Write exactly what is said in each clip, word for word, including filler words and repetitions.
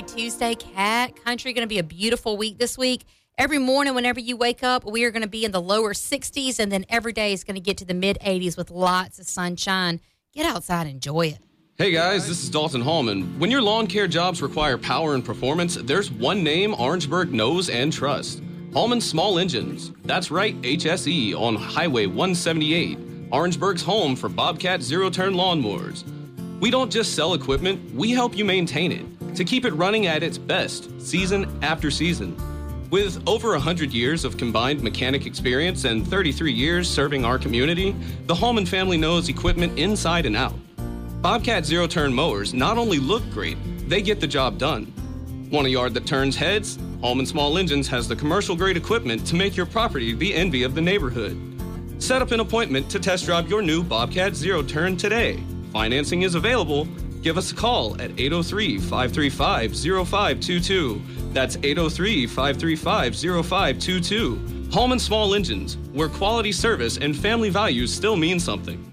Tuesday, Cat Country. Going to be a beautiful week this week. Every morning, whenever you wake up, we are going to be in the lower sixties, and then every day is going to get to the mid eighties with lots of sunshine. Get outside and enjoy it. Hey guys, this is Dalton Hallman. When your lawn care jobs require power and performance, there's one name Orangeburg knows and trusts. Hallman Small Engines. That's right, H S E on Highway one seventy-eight. Orangeburg's home for Bobcat zero-turn lawnmowers. We don't just sell equipment, we help you maintain it to keep it running at its best, season after season. With over one hundred years of combined mechanic experience and thirty-three years serving our community, the Hallman family knows equipment inside and out. Bobcat zero-turn mowers not only look great, they get the job done. Want a yard that turns heads? Hallman Small Engines has the commercial-grade equipment to make your property the envy of the neighborhood. Set up an appointment to test drive your new Bobcat zero-turn today. Financing is available. Give us a call at eight oh three, five three five, oh five two two. That's eight oh three, five three five, oh five two two. Hallman Small Engines, where quality service and family values still mean something.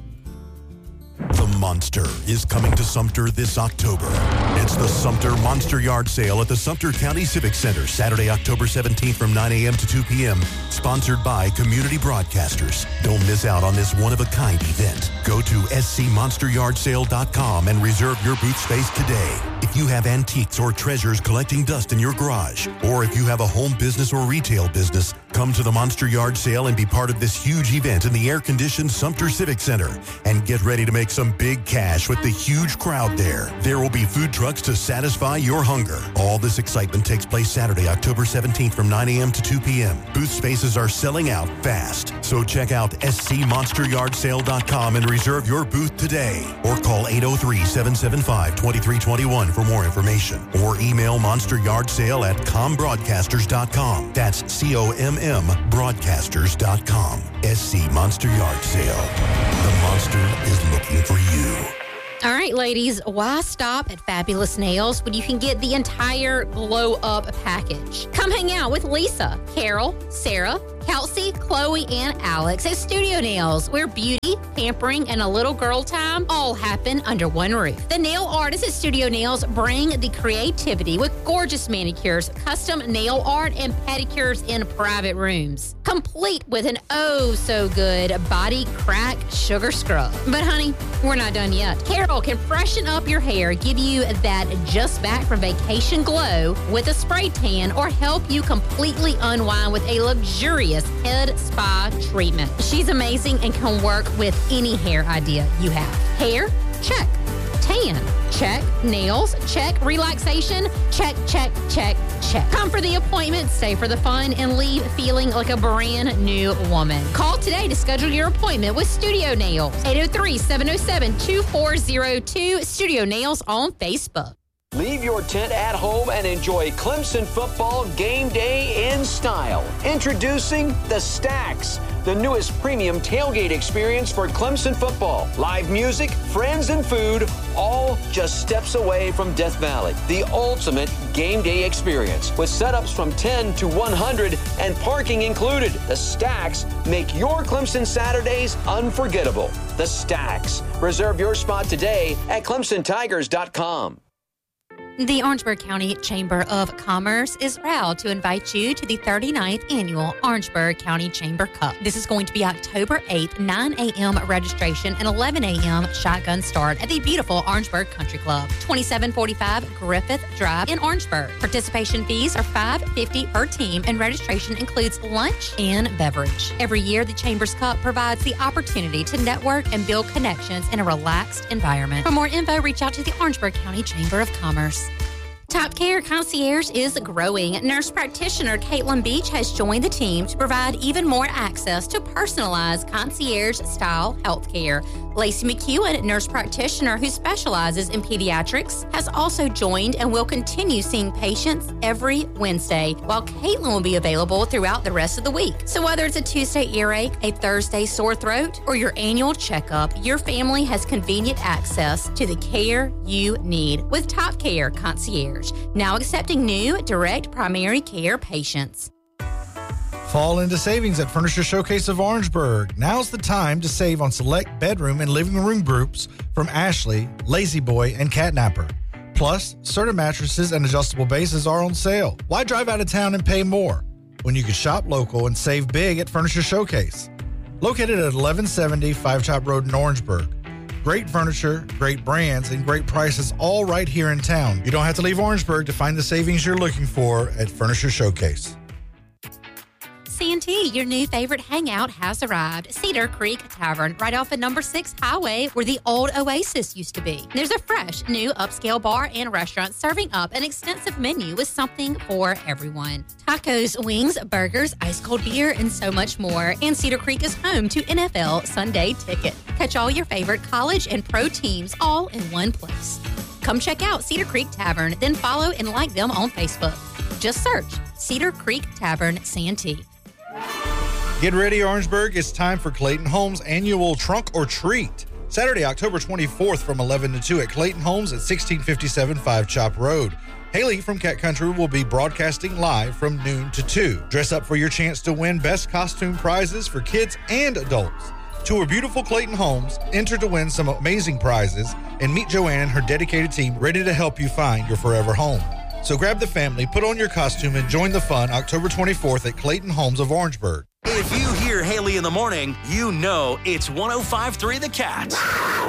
The Monster is coming to Sumter this October. It's the Sumter Monster Yard Sale at the Sumter County Civic Center, Saturday, October seventeenth from nine a.m. to two p.m. Sponsored by Community Broadcasters. Don't miss out on this one-of-a-kind event. Go to s c monster yard sale dot com and reserve your booth space today. If you have antiques or treasures collecting dust in your garage, or if you have a home business or retail business, come to the Monster Yard Sale and be part of this huge event in the air-conditioned Sumter Civic Center. And get ready to make some big cash with the huge crowd there. There will be food trucks to satisfy your hunger. All this excitement takes place Saturday, October seventeenth from nine a.m. to two p.m. Booth spaces are selling out fast. So check out s c monster yard sale dot com and reserve your booth today. Or call eight oh three, seven seven five, two three two one for more information. Or email monsteryardsale at com broadcasters dot com. That's C O M M broadcasters dot com. S C Monster Yard Sale. The monster is looking for you. All right, ladies, why stop at Fabulous Nails when you can get the entire Glow Up package? Come hang out with Lisa, Carol, Sarah, Kelsey, Chloe, and Alex at Studio Nails, where beauty, pampering, and a little girl time all happen under one roof. The nail artists at Studio Nails bring the creativity with gorgeous manicures, custom nail art, and pedicures in private rooms, complete with an oh-so-good body crack sugar scrub. But honey, we're not done yet. Carol can freshen up your hair, give you that just back from vacation glow with a spray tan, or help you completely unwind with a luxurious head spa treatment. She's amazing and can work with any hair idea you have. Hair? Check. Tan? Check. Nails? Check. Relaxation? Check, check, check, check. Come for the appointment, stay for the fun, and leave feeling like a brand new woman. Call today to schedule your appointment with Studio Nails. eight oh three, seven oh seven, two four oh two. Studio Nails on Facebook. Leave your tent at home and enjoy Clemson football game day in style. Introducing the Stacks, the newest premium tailgate experience for Clemson football. Live music, friends, and food, all just steps away from Death Valley. The ultimate game day experience with setups from ten to one hundred and parking included. The Stacks make your Clemson Saturdays unforgettable. The Stacks. Reserve your spot today at clemson tigers dot com. The Orangeburg County Chamber of Commerce is proud to invite you to the thirty-ninth Annual Orangeburg County Chamber Cup. This is going to be October eighth, nine a.m. registration and eleven a.m. shotgun start at the beautiful Orangeburg Country Club, twenty-seven forty-five Griffith Drive in Orangeburg. Participation fees are five dollars and fifty cents per team, and registration includes lunch and beverage. Every year, the Chamber's Cup provides the opportunity to network and build connections in a relaxed environment. For more info, reach out to the Orangeburg County Chamber of Commerce. Top Care Concierge is growing. Nurse practitioner Caitlin Beach has joined the team to provide even more access to personalized concierge-style health care. Lacey McEwen, nurse practitioner who specializes in pediatrics, has also joined and will continue seeing patients every Wednesday, while Caitlin will be available throughout the rest of the week. So whether it's a Tuesday earache, a Thursday sore throat, or your annual checkup, your family has convenient access to the care you need with Top Care Concierge, now accepting new direct primary care patients. Fall into savings at Furniture Showcase of Orangeburg. Now's the time to save on select bedroom and living room groups from Ashley, Lazy Boy, and Catnapper. Plus, certain mattresses and adjustable bases are on sale. Why drive out of town and pay more when you can shop local and save big at Furniture Showcase? Located at eleven seventy Five Top Road in Orangeburg. Great furniture, great brands, and great prices all right here in town. You don't have to leave Orangeburg to find the savings you're looking for at Furniture Showcase. Santee, your new favorite hangout has arrived. Cedar Creek Tavern, right off of number six Highway, where the old Oasis used to be. There's a fresh, new upscale bar and restaurant serving up an extensive menu with something for everyone. Tacos, wings, burgers, ice cold beer, and so much more. And Cedar Creek is home to N F L Sunday Ticket. Catch all your favorite college and pro teams all in one place. Come check out Cedar Creek Tavern, then follow and like them on Facebook. Just search Cedar Creek Tavern Santee. Get ready, Orangeburg. It's time for Clayton Homes' annual Trunk or Treat. Saturday, October twenty-fourth from eleven to two at Clayton Homes at sixteen fifty-seven Five Chop Road. Haley from Cat Country will be broadcasting live from noon to two. Dress up for your chance to win best costume prizes for kids and adults. Tour beautiful Clayton Homes, enter to win some amazing prizes, and meet Joanne and her dedicated team ready to help you find your forever home. So grab the family, put on your costume, and join the fun October twenty-fourth at Clayton Homes of Orangeburg. If you hear Haley in the morning, you know it's one oh five point three The Cat.